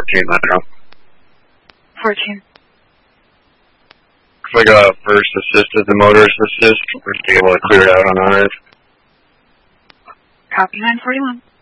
14 now. 14. Looks like first assist is the motorist assist. We're able to clear it out on our end. Copy 941.